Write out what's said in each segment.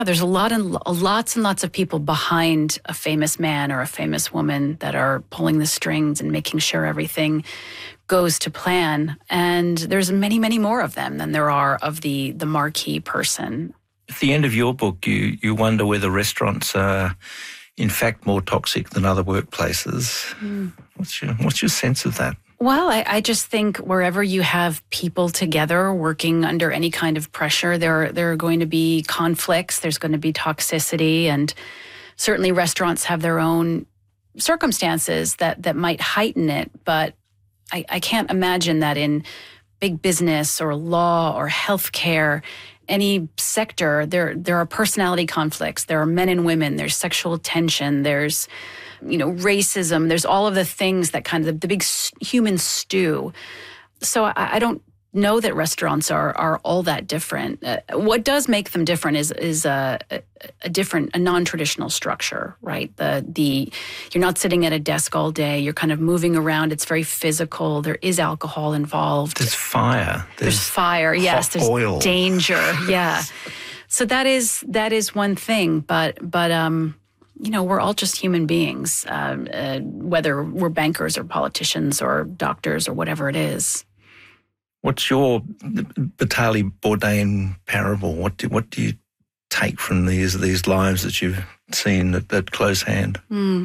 There's lots and lots of people behind a famous man or a famous woman that are pulling the strings and making sure everything goes to plan. And there's many, many more of them than there are of the marquee person. At the end of your book, you wonder whether restaurants are in fact more toxic than other workplaces. What's your sense of that? Well, I just think wherever you have people together working under any kind of pressure, there are going to be conflicts, there's going to be toxicity, and certainly restaurants have their own circumstances that might heighten it. But I can't imagine that in big business or law or healthcare, any sector, there are personality conflicts, there are men and women, there's sexual tension, there's racism, there's all of the things that kind of the big human stew. So I don't know that restaurants are all that different. What does make them different is a non-traditional structure, right? You're not sitting at a desk all day. You're kind of moving around. It's very physical. There is alcohol involved. There's fire. There's fire. Yes. There's oil. Danger. Yeah. So that is one thing. But we're all just human beings, whether we're bankers or politicians or doctors or whatever it is. What's your Batali Bourdain parable? What do you take from these lives that you've seen at close hand?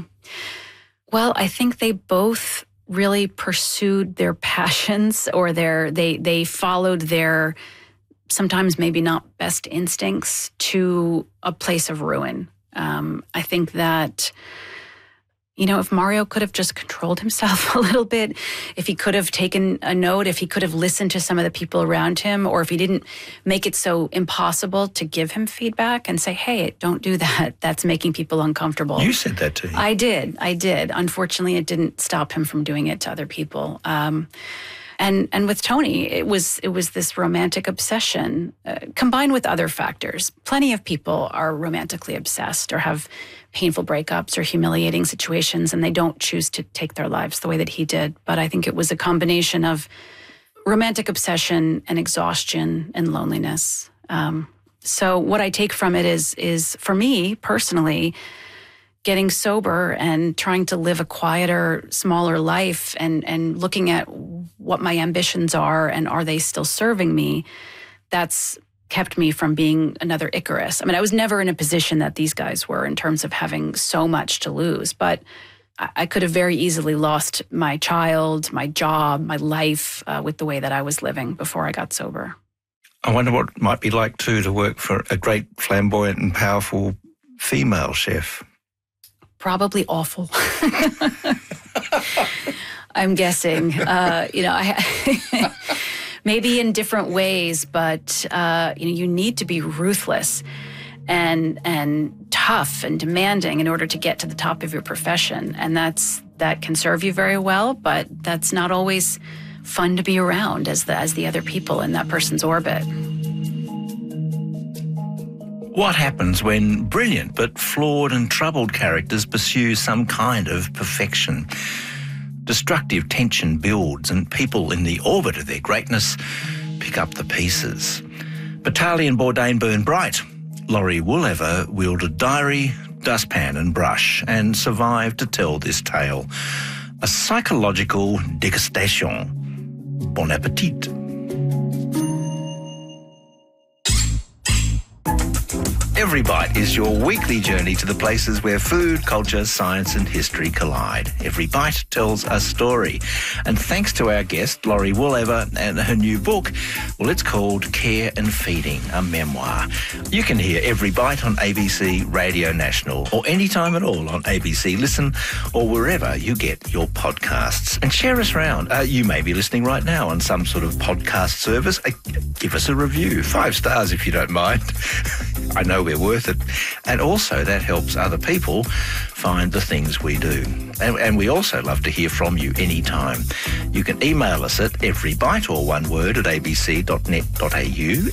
Well, I think they both really pursued their passions, or they followed their sometimes maybe not best instincts to a place of ruin. I think that, if Mario could have just controlled himself a little bit, if he could have taken a note, if he could have listened to some of the people around him, or if he didn't make it so impossible to give him feedback and say, hey, don't do that. That's making people uncomfortable. You said that to him. I did. Unfortunately, it didn't stop him from doing it to other people. And with Tony, it was this romantic obsession combined with other factors. Plenty of people are romantically obsessed or have painful breakups or humiliating situations, and they don't choose to take their lives the way that he did. But I think it was a combination of romantic obsession and exhaustion and loneliness. So what I take from it is for me personally, getting sober and trying to live a quieter, smaller life and looking at what my ambitions are and are they still serving me, that's kept me from being another Icarus. I mean, I was never in a position that these guys were in terms of having so much to lose, but I could have very easily lost my child, my job, my life with the way that I was living before I got sober. I wonder what it might be like, too, to work for a great, flamboyant and powerful female chef. Probably awful. I'm guessing. Maybe in different ways, but you need to be ruthless and tough and demanding in order to get to the top of your profession, and that can serve you very well, but that's not always fun to be around as the other people in that person's orbit. What happens when brilliant but flawed and troubled characters pursue some kind of perfection? Destructive tension builds and people in the orbit of their greatness pick up the pieces. Batali and Bourdain burn bright. Laurie Woolever wielded diary, dustpan and brush and survived to tell this tale. A psychological degustation. Bon appetit. Every Bite is your weekly journey to the places where food, culture, science and history collide. Every Bite tells a story. And thanks to our guest, Laurie Woolever, and her new book, well, it's called Care and Feeding, a memoir. You can hear Every Bite on ABC Radio National or anytime at all on ABC Listen or wherever you get your podcasts. And share us around. You may be listening right now on some sort of podcast service. Give us a review. 5 stars if you don't mind. I know we're worth it. And also that helps other people find the things we do. And we also love to hear from you anytime. You can email us at everybite, or one word, at abc.net.au,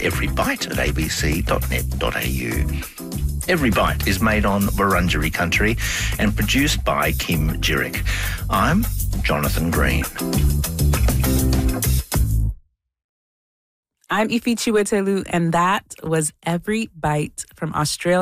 everybite@abc.net.au. Every Bite is made on Wurundjeri country and produced by Kim Jirick. I'm Jonathan Green. I'm Ifi Chiwetelu, and that was Every Bite from Australia.